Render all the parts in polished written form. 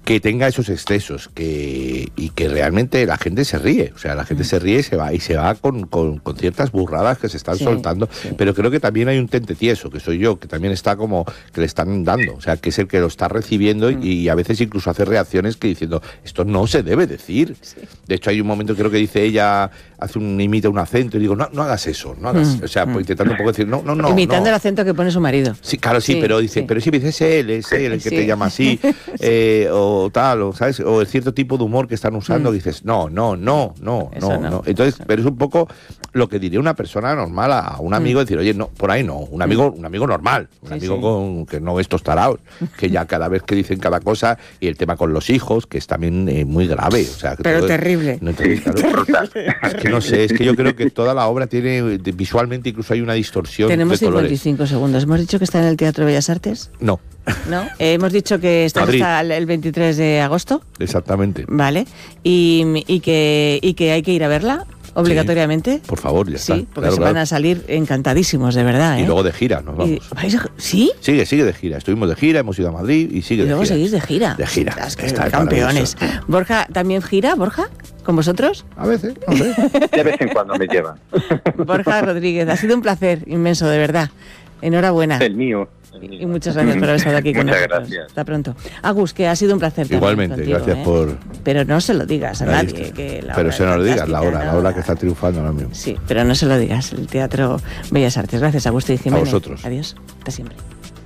que tenga esos excesos, y que realmente la gente se ríe, o sea, la gente se ríe y se va con ciertas burradas que se están soltando, pero creo que también hay un tente tieso, que soy yo, que también está como que le están dando, o sea, que es el que lo está recibiendo y a veces incluso hace reacciones que diciendo, esto no se debe decir. De hecho, hay un momento, creo que dice ella, imita un acento y digo, no hagas eso, no hagas, o sea, pues intentando un poco decir, no. Imitando el acento que pone su marido. Sí, claro, pero dice, pero si me dices es él el que te llama así, o tal, o sabes, o el cierto tipo de humor que están usando, que dices, no. Entonces, pero es un poco lo que diría una persona normal a un amigo, decir, oye, no, por ahí no, un amigo normal, un amigo con que no estos taraos, que ya cada vez que dicen cada cosa, y el tema con los hijos, que es también muy grave, o sea, que pero terrible. Es que no sé, es que yo creo que toda la obra tiene, visualmente incluso hay una distorsión. Tenemos de colores. 55 segundos. ¿Hemos dicho que está en el Teatro Bellas Artes? No. Hemos dicho que está hasta el 23 de agosto. Exactamente. Vale. Y que hay que ir a verla obligatoriamente. Sí, por favor, ya está. Sí, porque van a salir encantadísimos, de verdad. Y luego de gira nos vamos. ¿Sí? Sigue de gira. Estuvimos de gira, hemos ido a Madrid y sigue de gira. Y luego seguís de gira. De gira. Está campeones. Borja, ¿también gira, Borja? ¿Con vosotros? A veces, no sé. De vez en cuando me llevan. Borja Rodríguez, ha sido un placer inmenso, de verdad. Enhorabuena. El mío. Y muchas gracias por haber estado aquí con nosotros. Muchas gracias. Hasta pronto. Agus, que ha sido un placer. Igualmente, contigo, gracias por... Pero no se lo digas a nadie. Pero se nos lo digas, la hora que está triunfando ahora mismo. Sí, pero no se lo digas. El Teatro Bellas Artes. Gracias, Agustín Jiménez. A vosotros. Adiós. Hasta siempre.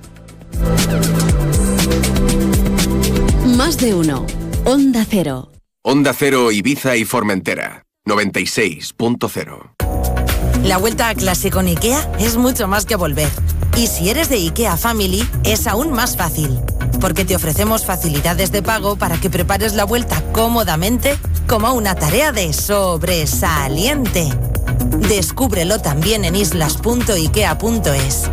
Más de uno. Onda Cero. Onda Cero Ibiza y Formentera. 96.0. La vuelta a clase con IKEA es mucho más que volver. Y si eres de IKEA Family, es aún más fácil. Porque te ofrecemos facilidades de pago para que prepares la vuelta cómodamente como una tarea de sobresaliente. Descúbrelo también en islas.ikea.es.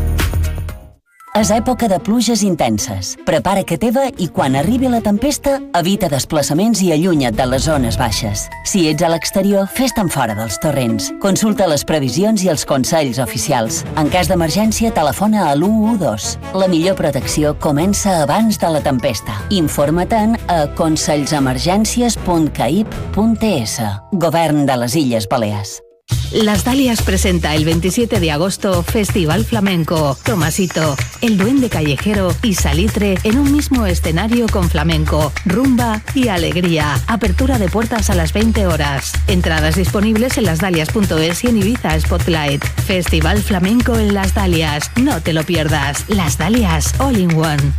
És època de pluges intenses. Prepara que teva i quan arribi la tempesta, evita desplaçaments i allunya't de les zones baixes. Si ets a l'exterior, fes-te'n fora dels torrents. Consulta les previsions i els consells oficials. En cas d'emergència, telefona a l'112. La millor protecció comença abans de la tempesta. Informa-te'n a consells-emergències.caip.es. Govern de les Illes Balears. Las Dalias presenta el 27 de agosto Festival Flamenco. Tomasito, el duende callejero y Salitre en un mismo escenario con flamenco, rumba y alegría. Apertura de puertas a las 20 horas. Entradas disponibles en lasdalias.es y en Ibiza Spotlight. Festival Flamenco en Las Dalias. No te lo pierdas. Las Dalias All in One.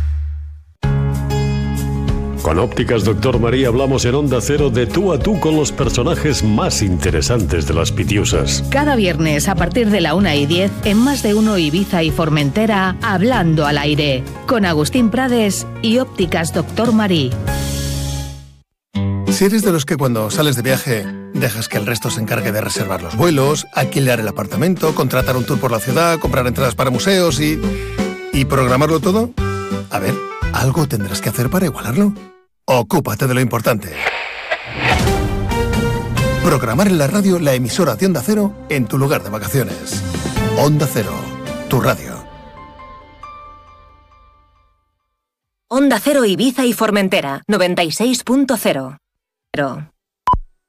Con Ópticas Doctor María hablamos en Onda Cero de tú a tú con los personajes más interesantes de las Pitiusas. Cada viernes a partir de la 1:10 en Más de Uno Ibiza y Formentera, Hablando al Aire, con Agustín Prades y Ópticas Doctor María. Si eres de los que cuando sales de viaje dejas que el resto se encargue de reservar los vuelos, alquilar el apartamento, contratar un tour por la ciudad, comprar entradas para museos y programarlo todo, a ver, algo tendrás que hacer para igualarlo. Ocúpate de lo importante. Programar en la radio la emisora de Onda Cero en tu lugar de vacaciones. Onda Cero, tu radio. Onda Cero Ibiza y Formentera, 96.0.